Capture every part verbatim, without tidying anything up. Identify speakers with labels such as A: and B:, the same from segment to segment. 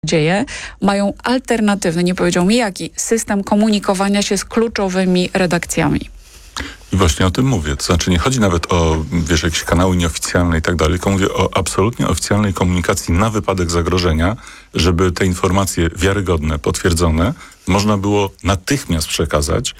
A: dzieje, mają alternatywny, nie powiedział mi jaki, system komunikowania się z kluczowymi redakcjami.
B: I właśnie o tym mówię. To znaczy nie chodzi nawet o, wiesz, jakieś kanały nieoficjalne i tak dalej, tylko mówię o absolutnie oficjalnej komunikacji na wypadek zagrożenia, żeby te informacje wiarygodne, potwierdzone, można było natychmiast przekazać,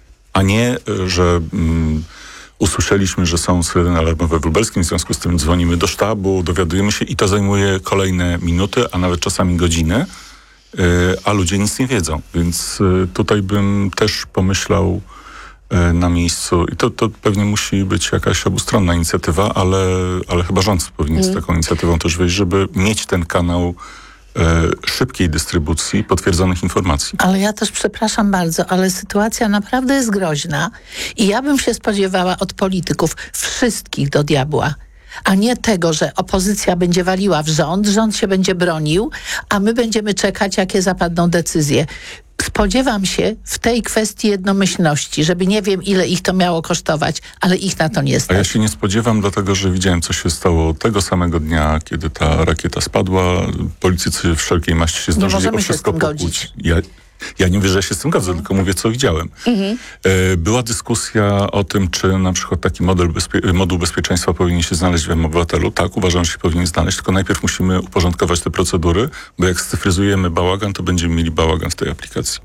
B: a nie, że mm, usłyszeliśmy, że są syreny alarmowe w Lubelskim, w związku z tym dzwonimy do sztabu, dowiadujemy się i to zajmuje kolejne minuty, a nawet czasami godziny, yy, a ludzie nic nie wiedzą. Więc yy, tutaj bym też pomyślał na miejscu. I to, to pewnie musi być jakaś obustronna inicjatywa, ale, ale chyba rząd powinien mm. z taką inicjatywą też wyjść, żeby mieć ten kanał e, szybkiej dystrybucji potwierdzonych informacji.
C: Ale ja też przepraszam bardzo, ale sytuacja naprawdę jest groźna i ja bym się spodziewała od polityków wszystkich do diabła, a nie tego, że opozycja będzie waliła w rząd, rząd się będzie bronił, a my będziemy czekać, jakie zapadną decyzje. Spodziewam się w tej kwestii jednomyślności, żeby nie wiem, ile ich to miało kosztować, ale ich na to nie stać.
B: A ja się nie spodziewam, dlatego że widziałem, co się stało tego samego dnia, kiedy ta rakieta spadła. Politycy wszelkiej maści się zdążyli o wszystko pokłócić. Ja, ja nie mówię, że ja się z tym godzę, tylko mówię, co widziałem. Mhm. E, była dyskusja o tym, czy na przykład taki model bezpie- moduł bezpieczeństwa powinien się znaleźć w M-Obywatelu. Tak, uważam, że się powinien znaleźć, tylko najpierw musimy uporządkować te procedury, bo jak scyfryzujemy bałagan, to będziemy mieli bałagan w tej aplikacji.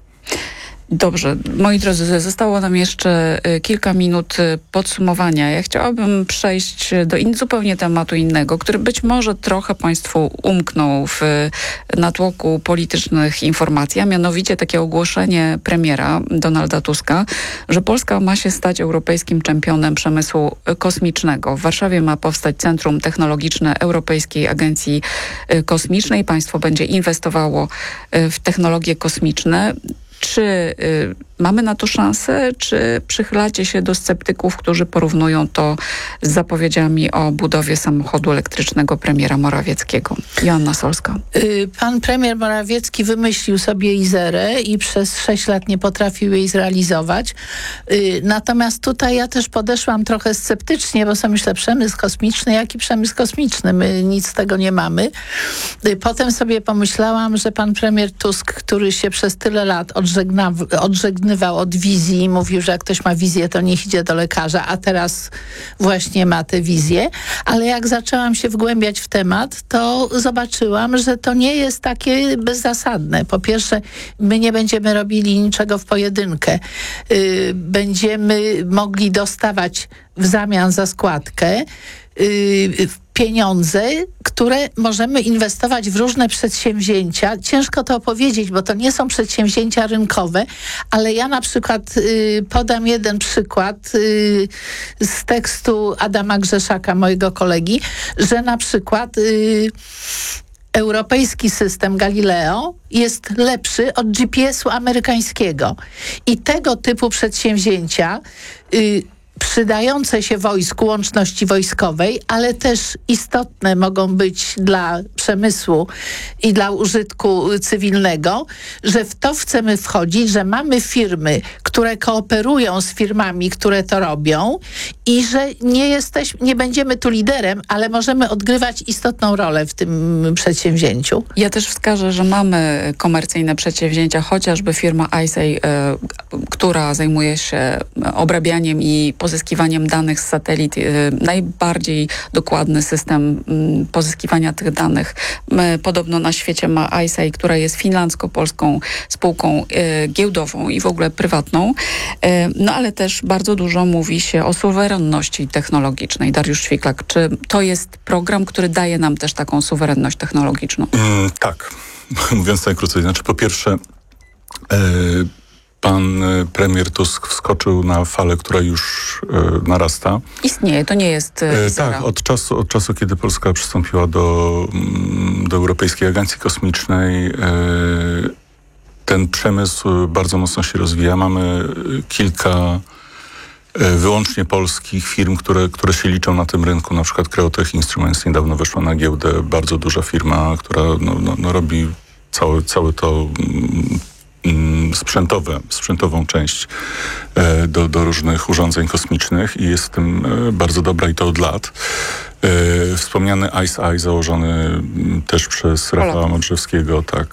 A: Dobrze, moi drodzy, zostało nam jeszcze kilka minut podsumowania. Ja chciałabym przejść do in, zupełnie tematu innego, który być może trochę Państwu umknął w natłoku politycznych informacji, a mianowicie takie ogłoszenie premiera Donalda Tuska, że Polska ma się stać europejskim czempionem przemysłu kosmicznego. W Warszawie ma powstać Centrum Technologiczne Europejskiej Agencji Kosmicznej. Państwo będzie inwestowało w technologie kosmiczne. Czy y, mamy na to szansę, czy przychylacie się do sceptyków, którzy porównują to z zapowiedziami o budowie samochodu elektrycznego premiera Morawieckiego? Joanna Solska.
C: Y, pan premier Morawiecki wymyślił sobie Izerę i przez sześć lat nie potrafił jej zrealizować. Y, natomiast tutaj ja też podeszłam trochę sceptycznie, bo sobie myślę, przemysł kosmiczny, jaki przemysł kosmiczny? My nic z tego nie mamy. Y, potem sobie pomyślałam, że pan premier Tusk, który się przez tyle lat odżegna, odżegnywał od wizji i mówił, że jak ktoś ma wizję, to niech idzie do lekarza, a teraz właśnie ma tę wizję. Ale jak zaczęłam się wgłębiać w temat, to zobaczyłam, że to nie jest takie bezzasadne. Po pierwsze, my nie będziemy robili niczego w pojedynkę. Yy, będziemy mogli dostawać w zamian za składkę yy, pieniądze, które możemy inwestować w różne przedsięwzięcia. Ciężko to opowiedzieć, bo to nie są przedsięwzięcia rynkowe, ale ja na przykład y, podam jeden przykład y, z tekstu Adama Grzeszaka, mojego kolegi, że na przykład y, europejski system Galileo jest lepszy od G P S-u amerykańskiego. I tego typu przedsięwzięcia y, przydające się wojsku, łączności wojskowej, ale też istotne mogą być dla przemysłu i dla użytku cywilnego, że w to chcemy wchodzić, że mamy firmy, które kooperują z firmami, które to robią i że nie jesteśmy, nie będziemy tu liderem, ale możemy odgrywać istotną rolę w tym przedsięwzięciu.
A: Ja też wskażę, że mamy komercyjne przedsięwzięcia, chociażby firma I C E Y, e, która zajmuje się obrabianiem i pozyskiwaniem danych z satelit, najbardziej dokładny system pozyskiwania tych danych podobno na świecie ma I C E Y, która jest finlandzko-polską spółką giełdową i w ogóle prywatną. No ale też bardzo dużo mówi się o suwerenności technologicznej. Dariusz Świklak, czy to jest program, który daje nam też taką suwerenność technologiczną?
B: Mm, tak. Mówiąc najkrócej, znaczy po pierwsze yy, pan premier Tusk wskoczył na falę, która już e, narasta.
A: Istnieje, to nie jest e,
B: Tak, od czasu, od czasu, kiedy Polska przystąpiła do, do Europejskiej Agencji Kosmicznej, e, ten przemysł bardzo mocno się rozwija. Mamy kilka e, wyłącznie polskich firm, które, które się liczą na tym rynku. Na przykład Creotech Instruments niedawno weszła na giełdę. Bardzo duża firma, która no, no, no robi całe, całe to... Mm, sprzętowe, sprzętową część e, do, do różnych urządzeń kosmicznych i jest w tym e, bardzo dobra i to od lat. E, wspomniany I C E Y założony m, też przez Rafała Modrzewskiego, tak,